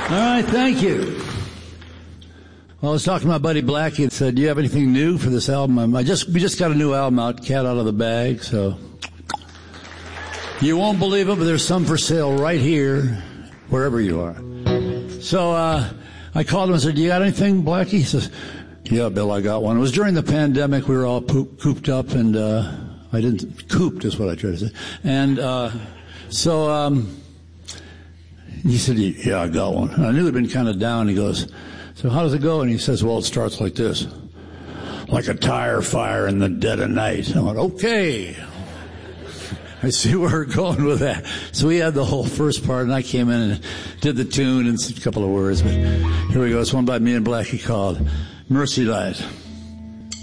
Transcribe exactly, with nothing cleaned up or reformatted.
All right, thank you. Well, I was talking to my buddy Blackie and said, do you have anything new for this album? I just, we just got a new album out, Cat Out of the Bag, so. You won't believe it, but there's some for sale right here, wherever you are. So, uh, I called him and said, do you got anything, Blackie? He says, yeah, Bill, I got one. It was during the pandemic. We were all poop, cooped up and, uh, I didn't, cooped is what I tried to say. And, uh, so, um, he said, yeah, I got one. And I knew he'd been kind of down. He goes, so how does it go? And he says, well, it starts like this. Like a tire fire in the dead of night. I went, okay. I see where we're going with that. So we had the whole first part, and I came in and did the tune and a couple of words. But here we go. It's one by me and Blackie called Mercy Light.